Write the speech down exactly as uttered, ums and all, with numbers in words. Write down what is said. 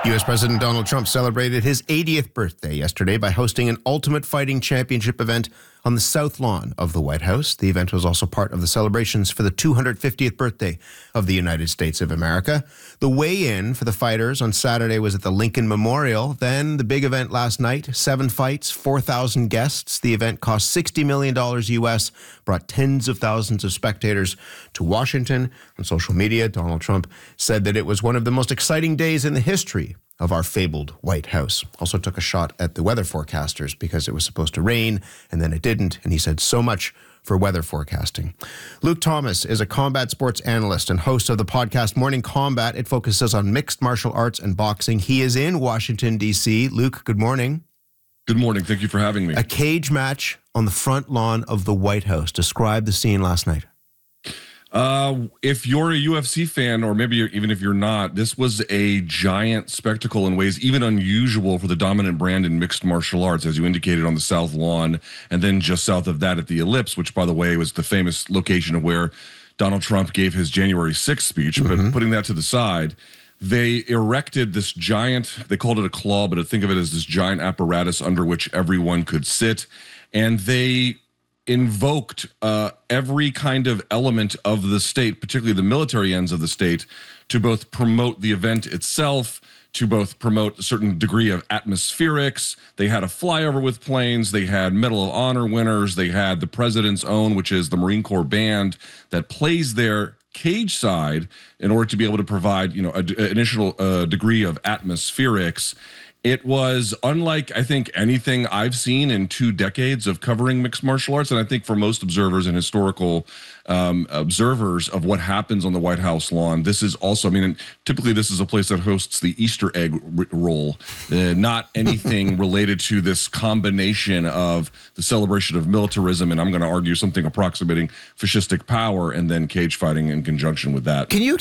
U S. President Donald Trump celebrated his eightieth birthday yesterday by hosting an Ultimate Fighting Championship event on the South Lawn of the White House. The event was also part of the celebrations for the two hundred fiftieth birthday of the United States of America. The weigh-in for the fighters on Saturday was at the Lincoln Memorial. Then the big event last night, seven fights, four thousand guests. The event cost sixty million dollars U S, brought tens of thousands of spectators to Washington. On social media, Donald Trump said that it was one of the most exciting days in the history of our fabled White House. Also took a shot at the weather forecasters because it was supposed to rain and then it didn't. And he said, so much for weather forecasting. Luke Thomas is a combat sports analyst and host of the podcast Morning Combat. It focuses on mixed martial arts and boxing. He is in Washington, D C. Luke, good morning. Good morning. Thank you for having me. A cage match on the front lawn of the White House. Describe the scene last night. Uh, if you're a U F C fan, or maybe even if you're not, this was a giant spectacle in ways even unusual for the dominant brand in mixed martial arts, as you indicated, on the South Lawn, and then just south of that at the Ellipse, which, by the way, was the famous location of where Donald Trump gave his January sixth speech. Mm-hmm. But putting that to the side, they erected this giant, they called it a claw, but think of it as this giant apparatus under which everyone could sit. And they invoked uh, every kind of element of the state, particularly the military ends of the state, to both promote the event itself, to both promote a certain degree of atmospherics. They had a flyover with planes. They had Medal of Honor winners. They had the president's own, which is the Marine Corps band that plays there cage side in order to be able to provide, you know, an initial uh, degree of atmospherics. It was unlike, I think, anything I've seen in two decades of covering mixed martial arts. And I think for most observers and historical um, observers of what happens on the White House lawn, this is also, I mean, typically this is a place that hosts the Easter egg r- roll, uh, not anything related to this combination of the celebration of militarism, and I'm going to argue something approximating fascistic power, and then cage fighting in conjunction with that. Can you